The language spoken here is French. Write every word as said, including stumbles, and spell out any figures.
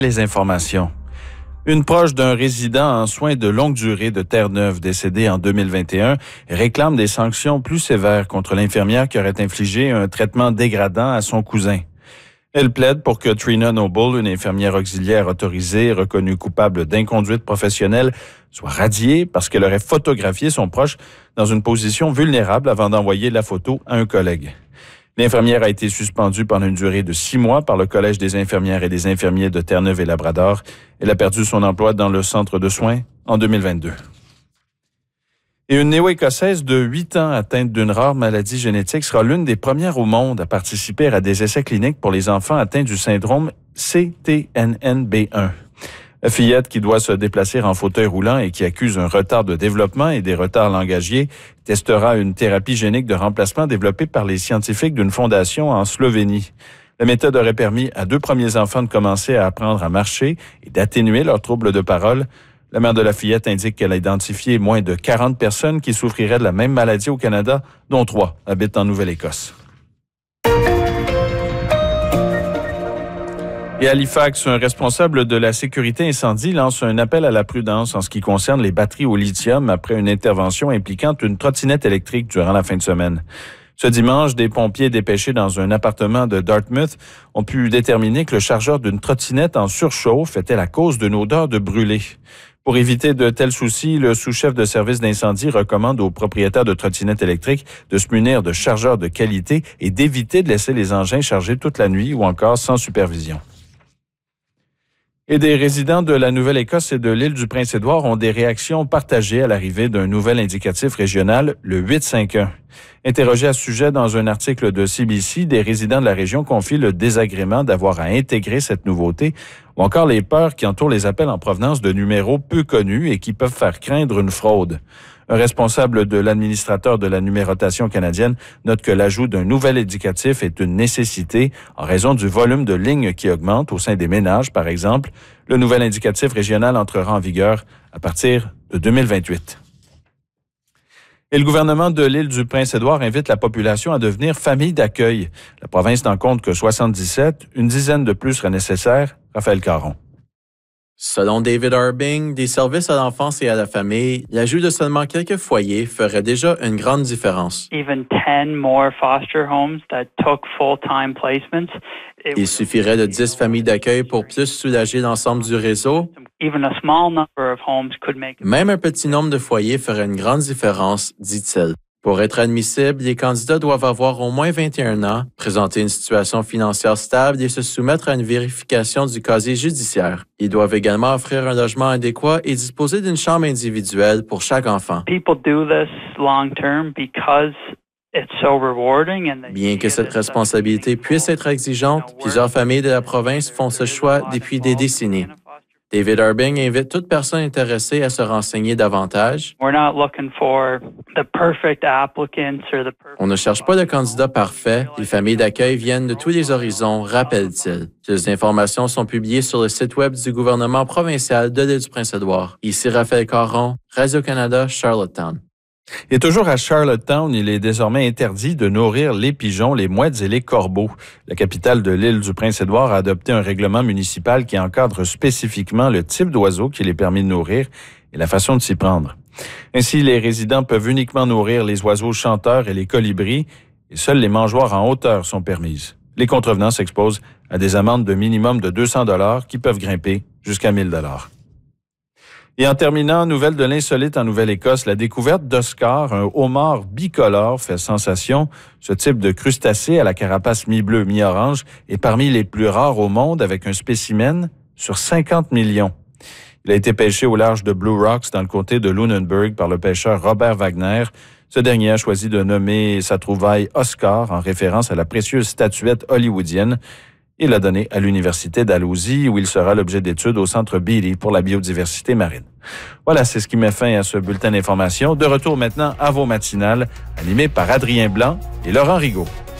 Les informations. Une proche d'un résident en soins de longue durée de Terre-Neuve, décédé en deux mille vingt et un, réclame des sanctions plus sévères contre l'infirmière qui aurait infligé un traitement dégradant à son cousin. Elle plaide pour que Trina Noble, une infirmière auxiliaire autorisée, reconnue coupable d'inconduite professionnelle, soit radiée parce qu'elle aurait photographié son proche dans une position vulnérable avant d'envoyer la photo à un collègue. L'infirmière a été suspendue pendant une durée de six mois par le Collège des infirmières et des infirmiers de Terre-Neuve et Labrador. Elle a perdu son emploi dans le centre de soins en deux mille vingt-deux. Et une néo-écossaise de huit ans atteinte d'une rare maladie génétique sera l'une des premières au monde à participer à des essais cliniques pour les enfants atteints du syndrome C T N N B un. La fillette qui doit se déplacer en fauteuil roulant et qui accuse un retard de développement et des retards langagiers testera une thérapie génique de remplacement développée par les scientifiques d'une fondation en Slovénie. La méthode aurait permis à deux premiers enfants de commencer à apprendre à marcher et d'atténuer leurs troubles de parole. La mère de la fillette indique qu'elle a identifié moins de quarante personnes qui souffriraient de la même maladie au Canada, dont trois habitent en Nouvelle-Écosse. Et à Halifax, un responsable de la sécurité incendie lance un appel à la prudence en ce qui concerne les batteries au lithium après une intervention impliquant une trottinette électrique durant la fin de semaine. Ce dimanche, des pompiers dépêchés dans un appartement de Dartmouth ont pu déterminer que le chargeur d'une trottinette en surchauffe était la cause d'une odeur de brûlé. Pour éviter de tels soucis, le sous-chef de service d'incendie recommande aux propriétaires de trottinettes électriques de se munir de chargeurs de qualité et d'éviter de laisser les engins chargés toute la nuit ou encore sans supervision. Et des résidents de la Nouvelle-Écosse et de l'île du Prince-Édouard ont des réactions partagées à l'arrivée d'un nouvel indicatif régional, le huit cinq un. Interrogés à ce sujet dans un article de C B C, des résidents de la région confient le désagrément d'avoir à intégrer cette nouveauté ou encore les peurs qui entourent les appels en provenance de numéros peu connus et qui peuvent faire craindre une fraude. Un responsable de l'administrateur de la numérotation canadienne note que l'ajout d'un nouvel indicatif est une nécessité en raison du volume de lignes qui augmente au sein des ménages, par exemple. Le nouvel indicatif régional entrera en vigueur à partir de deux mille vingt-huit. Et le gouvernement de l'île du Prince-Édouard invite la population à devenir famille d'accueil. La province n'en compte que soixante-dix-sept, une dizaine de plus serait nécessaire. Raphaël Caron. Selon David Arbing, des services à l'enfance et à la famille, l'ajout de seulement quelques foyers ferait déjà une grande différence. Even ten more foster homes that took full-time placements. Il suffirait de dix familles d'accueil pour plus soulager l'ensemble du réseau. Even a small number of homes could make Même un petit nombre de foyers ferait une grande différence, dit-il. Pour être admissible, les candidats doivent avoir au moins vingt et un ans, présenter une situation financière stable et se soumettre à une vérification du casier judiciaire. Ils doivent également offrir un logement adéquat et disposer d'une chambre individuelle pour chaque enfant. People do this long term because it's so rewarding and they Bien que cette responsabilité puisse être exigeante, plusieurs familles de la province font ce choix depuis des décennies. David Arbing invite toute personne intéressée à se renseigner davantage. We're not looking for the perfect applicants or the perfect... On ne cherche pas de candidat parfait. Les familles d'accueil viennent de tous les horizons, rappelle-t-il. Ces informations sont publiées sur le site web du gouvernement provincial de l'île du Prince-Édouard. Ici Raphaël Caron, Radio-Canada, Charlottetown. Et toujours à Charlottetown, il est désormais interdit de nourrir les pigeons, les mouettes et les corbeaux. La capitale de l'île du Prince-Édouard a adopté un règlement municipal qui encadre spécifiquement le type d'oiseau qu'il est permis de nourrir et la façon de s'y prendre. Ainsi, les résidents peuvent uniquement nourrir les oiseaux chanteurs et les colibris, et seules les mangeoires en hauteur sont permises. Les contrevenants s'exposent à des amendes de minimum de deux cents dollars qui peuvent grimper jusqu'à mille dollars. Et en terminant, nouvelle de l'insolite en Nouvelle-Écosse, la découverte d'Oscar, un homard bicolore, fait sensation. Ce type de crustacé à la carapace mi-bleue, mi-orange est parmi les plus rares au monde avec un spécimen sur cinquante millions. Il a été pêché au large de Blue Rocks dans le comté de Lunenburg par le pêcheur Robert Wagner. Ce dernier a choisi de nommer sa trouvaille Oscar en référence à la précieuse statuette hollywoodienne. Il l'a donné à l'Université Dalhousie où il sera l'objet d'études au Centre Beatty pour la biodiversité marine. Voilà, c'est ce qui met fin à ce bulletin d'information. De retour maintenant à vos matinales, animées par Adrien Blanc et Laurent Rigaud.